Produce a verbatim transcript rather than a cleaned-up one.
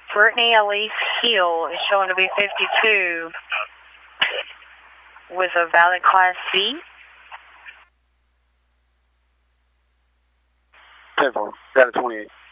Brittany Elise Hill is showing to be fifty-two with a valid Class C. ten four, got a twenty-eight.